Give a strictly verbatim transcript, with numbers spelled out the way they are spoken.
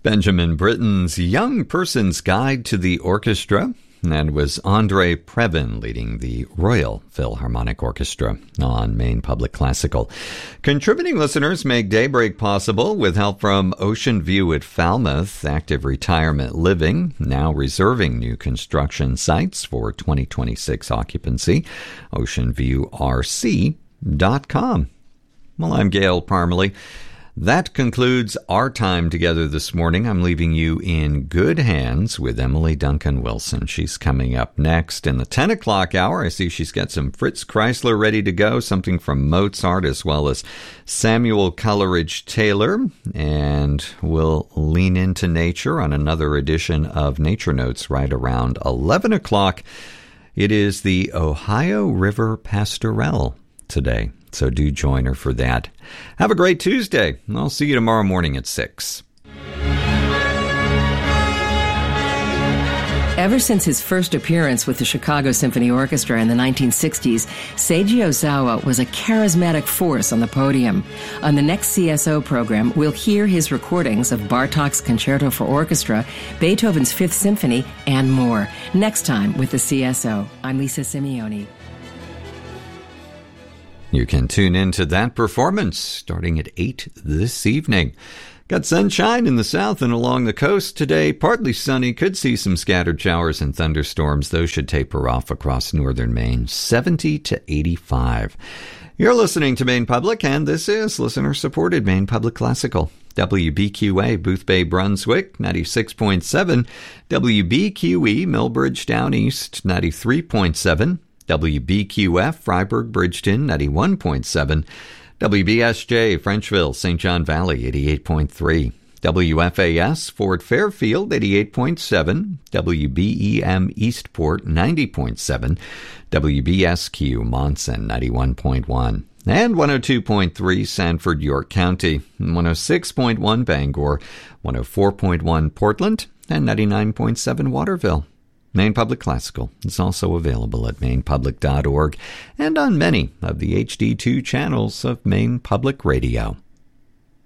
Benjamin Britten's Young Person's Guide to the Orchestra. And was Andre Previn leading the Royal Philharmonic Orchestra on Maine Public Classical. Contributing listeners make Daybreak possible with help from Ocean View at Falmouth, Active Retirement Living, now reserving new construction sites for twenty twenty-six occupancy. ocean view r c dot com. Well, I'm Gail Parmalee. That concludes our time together this morning. I'm leaving you in good hands with Emily Duncan Wilson. She's coming up next in the ten o'clock hour. I see she's got some Fritz Kreisler ready to go, something from Mozart, as well as Samuel Coleridge Taylor. And we'll lean into nature on another edition of Nature Notes right around eleven o'clock. It is the Ohio River Pastorelle today. So do join her for that. Have a great Tuesday. I'll see you tomorrow morning at six. Ever since his first appearance with the Chicago Symphony Orchestra in the nineteen sixties, Seiji Ozawa was a charismatic force on the podium. On the next C S O program, we'll hear his recordings of Bartók's Concerto for Orchestra, Beethoven's Fifth Symphony, and more. Next time with the C S O. I'm Lisa Simeone. You can tune into that performance starting at eight this evening. Got sunshine in the south and along the coast today. Partly sunny. Could see some scattered showers and thunderstorms. Those should taper off across northern Maine. seventy to eighty-five. You're listening to Maine Public, and this is listener-supported Maine Public Classical. W B Q A, Boothbay, Brunswick, ninety-six point seven. W B Q E, Millbridge, Down East, ninety-three point seven. W B Q F, Freiburg, Bridgeton, ninety-one point seven. W B S J, Frenchville, Saint John Valley, eighty-eight point three. W F A S, Fort Fairfield, eighty-eight point seven. W B E M, Eastport, ninety point seven. W B S Q, Monson, ninety-one point one. And one oh two point three, Sanford, York County, one oh six point one, Bangor, one oh four point one, Portland, and ninety-nine point seven, Waterville. Maine Public Classical is also available at maine public dot org and on many of the H D two channels of Maine Public Radio.